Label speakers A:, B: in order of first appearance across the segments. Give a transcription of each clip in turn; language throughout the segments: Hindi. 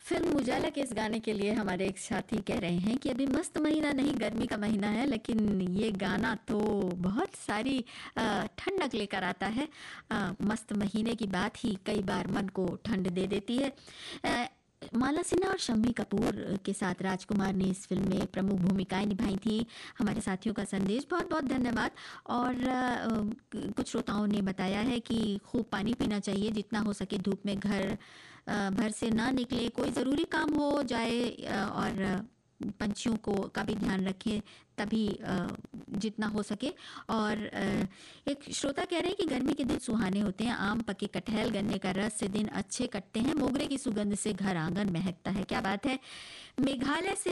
A: फिल्म उजाला के इस गाने के लिए हमारे एक साथी कह रहे हैं कि अभी मस्त महीना नहीं, गर्मी का महीना है, लेकिन ये गाना तो बहुत सारी ठंडक लेकर आता है। मस्त महीने की बात ही कई बार मन को ठंड दे देती है। अ, माला सिन्हा और शम्मी कपूर के साथ राजकुमार ने इस फिल्म में प्रमुख भूमिकाएं निभाई थी। हमारे साथियों का संदेश बहुत बहुत धन्यवाद। और कुछ श्रोताओं ने बताया है कि खूब पानी पीना चाहिए, जितना हो सके धूप में घर भर से ना निकले, कोई ज़रूरी काम हो जाए और पंछियों को का भी ध्यान रखें, तभी जितना हो सके। और एक श्रोता कह रहे हैं कि गर्मी के दिन सुहाने होते हैं, आम, पके कटहल, गन्ने का रस से दिन अच्छे कटते हैं, मोगरे की सुगंध से घर आंगन महकता है। क्या बात है। मेघालय से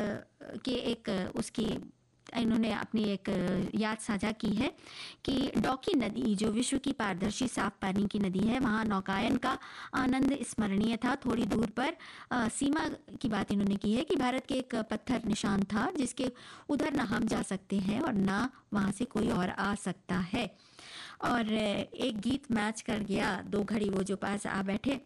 A: के एक उसकी इन्होंने अपनी एक याद साझा की है कि डॉकी नदी जो विश्व की पारदर्शी साफ पानी की नदी है, वहाँ नौकायन का आनंद स्मरणीय था। थोड़ी दूर पर सीमा की बात इन्होंने की है कि भारत के एक पत्थर निशान था जिसके उधर ना हम जा सकते हैं और ना वहाँ से कोई और आ सकता है। और एक गीत मैच कर गया, दो घड़ी वो जो पास आ बैठे।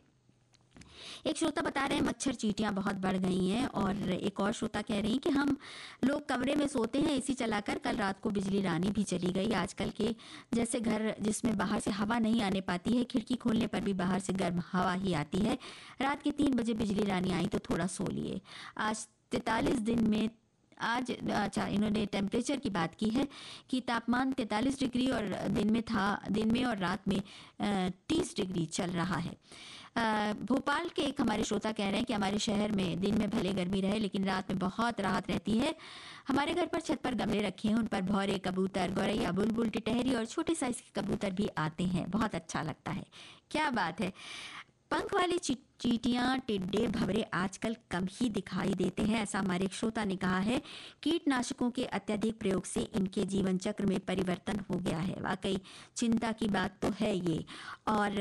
A: एक श्रोता बता रहे हैं मच्छर चींटियां बहुत बढ़ गई हैं। और एक और श्रोता कह रही हैं कि हम लोग कमरे में सोते हैं एसी चलाकर, कल रात को बिजली रानी भी चली गई। आजकल के जैसे घर जिसमें बाहर से हवा नहीं आने पाती है, खिड़की खोलने पर भी बाहर से गर्म हवा ही आती है। रात के 3 बजे बिजली रानी आई तो थोड़ा सो लिए। आज 43 दिन में आज अच्छा इन्होंने टेम्परेचर की बात की है कि तापमान 43 डिग्री और दिन में और रात में 30 डिग्री चल रहा है। भोपाल के एक हमारे श्रोता कह रहे हैं कि हमारे शहर में दिन में भले गर्मी रहे लेकिन रात में बहुत राहत रहती है। हमारे घर पर छत पर गमले रखे हैं, उन पर भौरे, कबूतर, गौरैया, बुलबुल, टिटहरी और छोटे साइज के कबूतर भी आते हैं, बहुत अच्छा लगता है। क्या बात है। पंख वाली चींटियां, टिड्डे, भंवरे आजकल कम ही दिखाई देते हैं, ऐसा हमारे एक श्रोता ने कहा है। कीटनाशकों के अत्यधिक प्रयोग से इनके जीवन चक्र में परिवर्तन हो गया है। वाकई चिंता की बात तो है ये। और